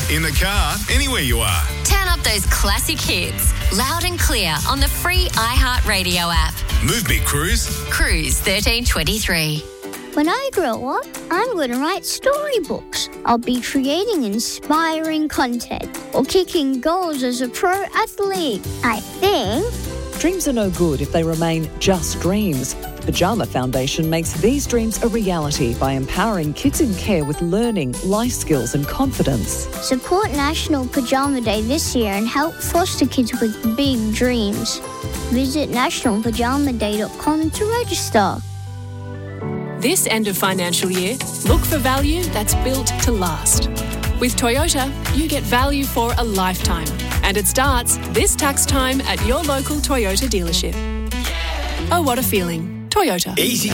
in the car, anywhere you are. Turn up those classic hits, loud and clear on the free iHeartRadio app. Move me, Cruise. Cruise 1323. When I grow up, I'm going to write storybooks. I'll be creating inspiring content or kicking goals as a pro athlete. I think. Dreams are no good if they remain just dreams. Pyjama Foundation makes these dreams a reality by empowering kids in care with learning, life skills and confidence. Support National Pyjama Day this year and help foster kids with big dreams. Visit nationalpajamaday.com to register. This end of financial year, look for value that's built to last. With Toyota, you get value for a lifetime. And it starts this tax time at your local Toyota dealership. Oh, what a feeling. Toyota. Easy